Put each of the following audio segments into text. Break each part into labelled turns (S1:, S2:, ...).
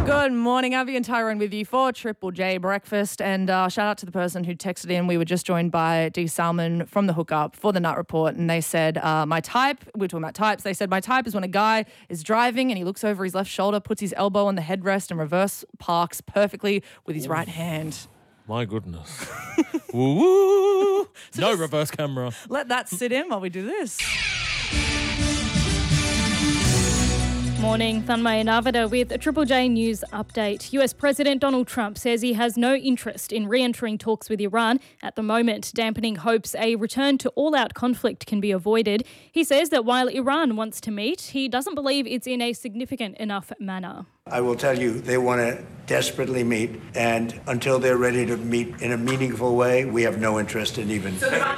S1: Good morning, Avi and Tyrone with you for Triple J Breakfast. And shout out to the person who texted in. We were just joined by D. Salmon from the Hookup for the Nut Report. And they said, my type, we were talking about types. They said, my type is when a guy is driving and he looks over his left shoulder, puts his elbow on the headrest and reverse parks perfectly with his right hand.
S2: My goodness. Woo woo. So no reverse camera.
S1: Let that sit in while we do this.
S3: Morning, Thanmay and Arvada with a Triple J News update. US President Donald Trump says he has no interest in re-entering talks with Iran at the moment, dampening hopes a return to all-out conflict can be avoided. He says that while Iran wants to meet, he doesn't believe it's in a significant enough manner.
S4: I will tell you, they want to desperately meet, and until they're ready to meet in a meaningful way, we have no interest in even...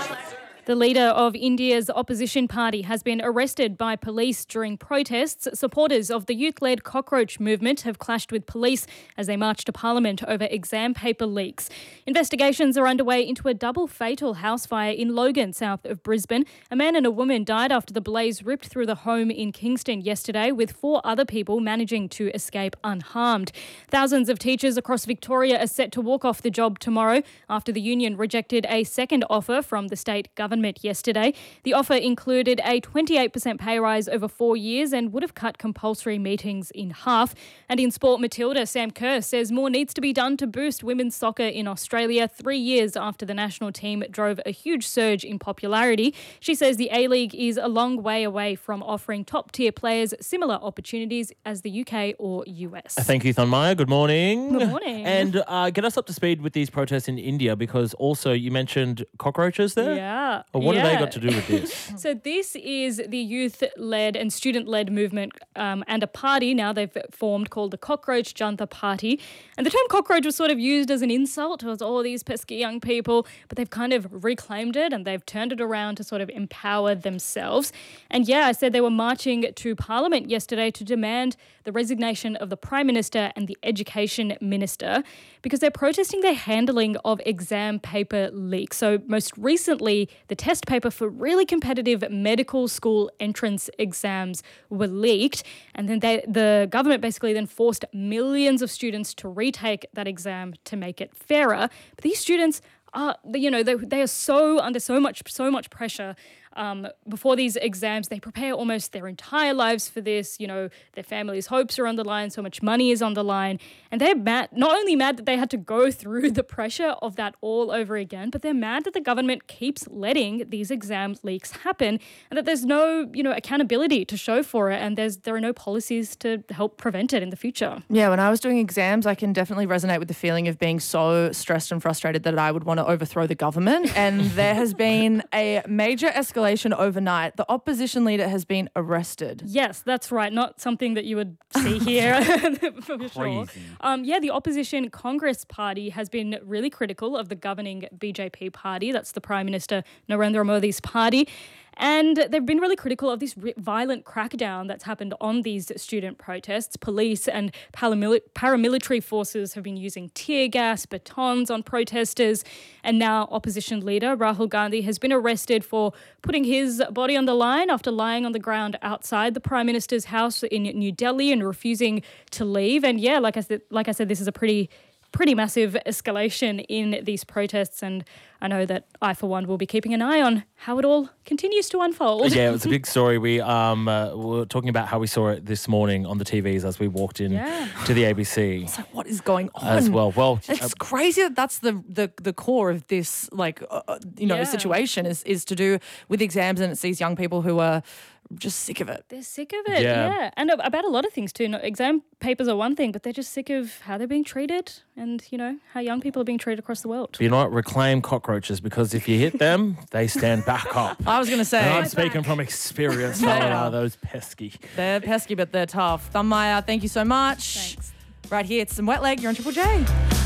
S3: The leader of India's opposition party has been arrested by police during protests. Supporters of the youth-led cockroach movement have clashed with police as they marched to Parliament over exam paper leaks. Investigations are underway into a double fatal house fire in Logan, south of Brisbane. A man and a woman died after the blaze ripped through the home in Kingston yesterday, with 4 other people managing to escape unharmed. Thousands of teachers across Victoria are set to walk off the job tomorrow after the union rejected a second offer from the state government yesterday. The offer included a 28% pay rise over 4 years and would have cut compulsory meetings in half. And in sport, Matilda, Sam Kerr says more needs to be done to boost women's soccer in Australia 3 years after the national team drove a huge surge in popularity. She says the A-League is a long way away from offering top-tier players similar opportunities as the UK or US.
S2: Thank you, Thanmaya. Good morning.
S3: Good morning.
S2: And get us up to speed with these protests in India, because also you mentioned cockroaches there?
S3: Yeah.
S2: Well, what have they got to do with this?
S3: So this is the youth-led and student-led movement and a party now they've formed called the Cockroach Janata Party. And the term cockroach was sort of used as an insult towards all these pesky young people, but they've kind of reclaimed it and they've turned it around to sort of empower themselves. And yeah, I said they were marching to Parliament yesterday to demand the resignation of the Prime Minister and the Education Minister because they're protesting their handling of exam paper leaks. So most recently, the test paper for really competitive medical school entrance exams were leaked, and then the government basically then forced millions of students to retake that exam to make it fairer. But these students are, they are so under so much pressure. Before these exams, they prepare almost their entire lives for this. You know, their families' hopes are on the line, so much money is on the line. And they're mad, not only mad that they had to go through the pressure of that all over again, but they're mad that the government keeps letting these exam leaks happen and that there's no, accountability to show for it, and there are no policies to help prevent it in the future.
S1: Yeah, when I was doing exams, I can definitely resonate with the feeling of being so stressed and frustrated that I would want to overthrow the government. And there has been a major escalation overnight. The opposition leader has been arrested.
S3: Yes, that's right. Not something that you would see here for sure. The opposition Congress Party has been really critical of the governing BJP party. That's the Prime Minister Narendra Modi's party. And they've been really critical of this violent crackdown that's happened on these student protests. Police and paramilitary forces have been using tear gas, batons on protesters. And now opposition leader Rahul Gandhi has been arrested for putting his body on the line after lying on the ground outside the Prime Minister's house in New Delhi and refusing to leave. And yeah, like I said, this is a pretty massive escalation in these protests, and I know that I, for one, will be keeping an eye on how it all continues to unfold.
S2: Yeah, it was a big story. We were talking about how we saw it this morning on the TVs as we walked in to the ABC.
S1: It's like, what is going on?
S2: As well. Well,
S1: it's crazy that that's the core of this, situation is to do with exams, and it's these young people who are just sick of it.
S3: They're sick of it, yeah. And about a lot of things too. Exam papers are one thing, but they're just sick of how they're being treated and, how young people are being treated across the world.
S2: You know what? Reclaim cockroaches, because if you hit them, they stand back up.
S1: I was going to say.
S2: And I'm speaking from experience. Those pesky.
S1: They're pesky, but they're tough. Thanmaya, thank you so much.
S3: Thanks.
S1: Right here, it's some wet leg. You're on Triple J.